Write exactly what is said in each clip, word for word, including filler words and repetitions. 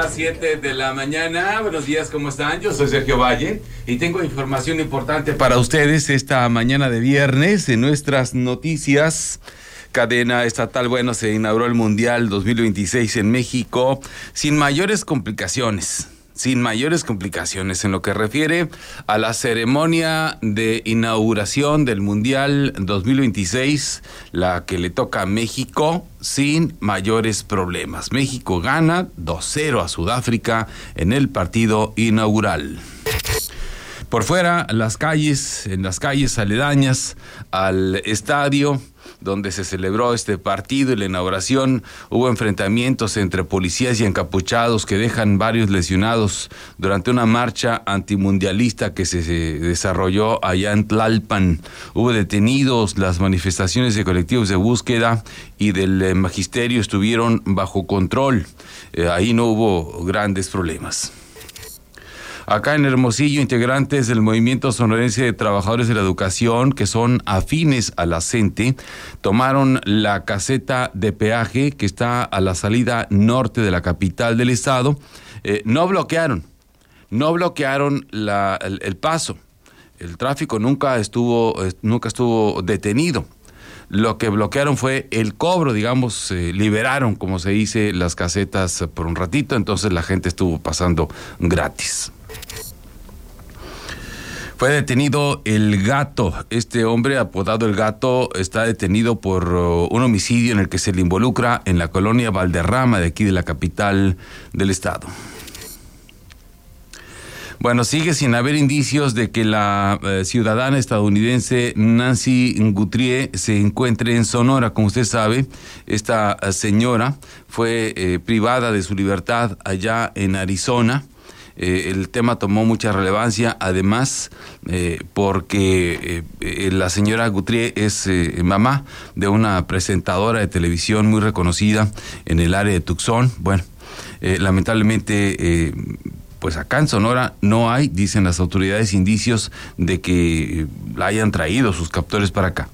las siete de la mañana. Buenos días, ¿cómo están? Yo soy Sergio Valle y tengo información importante para ustedes esta mañana de viernes. En nuestras noticias, cadena estatal, bueno, se inauguró el Mundial dos mil veintiséis en México sin mayores complicaciones. Sin mayores complicaciones en lo que refiere a la ceremonia de inauguración del Mundial dos mil veintiséis, la que le toca a México, sin mayores problemas. México gana dos cero a Sudáfrica en el partido inaugural. Por fuera, las calles, en las calles aledañas al estadio donde se celebró este partido y la inauguración, hubo enfrentamientos entre policías y encapuchados que dejan varios lesionados durante una marcha antimundialista que se, se desarrolló allá en Tlalpan. Hubo detenidos, las manifestaciones de colectivos de búsqueda y del eh, magisterio estuvieron bajo control. Eh, ahí no hubo grandes problemas. Acá en Hermosillo, integrantes del Movimiento Sonorense de Trabajadores de la Educación, que son afines a la CENTE, tomaron la caseta de peaje que está a la salida norte de la capital del estado. Eh, no bloquearon, no bloquearon la, el, el paso. El tráfico nunca estuvo, nunca estuvo detenido. Lo que bloquearon fue el cobro, digamos, eh, liberaron, como se dice, las casetas por un ratito, entonces la gente estuvo pasando gratis. Fue detenido el Gato. Este hombre, apodado el Gato, está detenido por uh, un homicidio en el que se le involucra en la colonia Valderrama, de aquí de la capital del estado. Bueno, sigue sin haber indicios de que la eh, ciudadana estadounidense Nancy Guthrie se encuentre en Sonora. Como usted sabe, esta uh, señora fue eh, privada de su libertad allá en Arizona. Eh, el tema tomó mucha relevancia, además, eh, porque eh, eh, la señora Guthrie es eh, mamá de una presentadora de televisión muy reconocida en el área de Tucson. Bueno, eh, lamentablemente, eh, pues acá en Sonora no hay, dicen las autoridades, indicios de que la hayan traído sus captores para acá.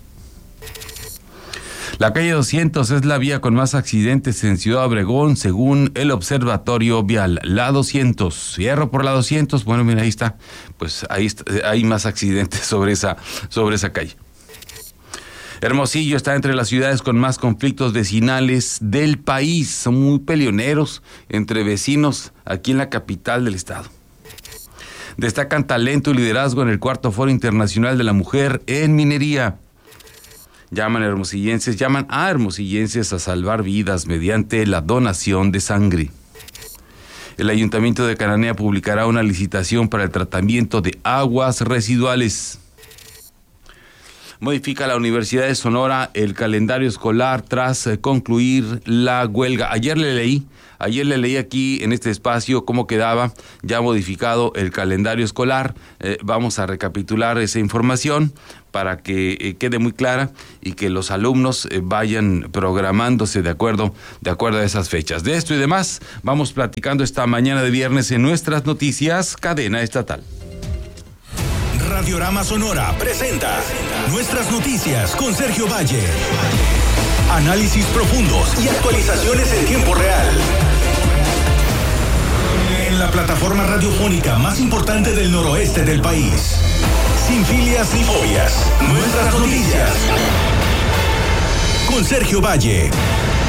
La calle doscientos es la vía con más accidentes en Ciudad Obregón, según el Observatorio Vial. La doscientos, cierro por la doscientos, bueno, mira, ahí está, pues ahí está, hay más accidentes sobre esa, sobre esa calle. Hermosillo está entre las ciudades con más conflictos vecinales del país. Son muy peleoneros entre vecinos aquí en la capital del estado. Destacan talento y liderazgo en el cuarto Foro Internacional de la Mujer en Minería. Llaman a hermosillenses, llaman a hermosillenses a salvar vidas mediante la donación de sangre. El Ayuntamiento de Cananea publicará una licitación para el tratamiento de aguas residuales. Modifica la Universidad de Sonora el calendario escolar tras eh, concluir la huelga. Ayer le leí, ayer le leí aquí en este espacio cómo quedaba ya modificado el calendario escolar. Eh, vamos a recapitular esa información para que eh, quede muy clara y que los alumnos eh, vayan programándose de acuerdo, de acuerdo a esas fechas. De esto y demás vamos platicando esta mañana de viernes en nuestras noticias, cadena estatal. Radiorama Sonora presenta Nuestras Noticias con Sergio Valle. Análisis profundos y actualizaciones en tiempo real. En la plataforma radiofónica más importante del noroeste del país. Sin filias ni fobias. Nuestras Noticias. Con Sergio Valle.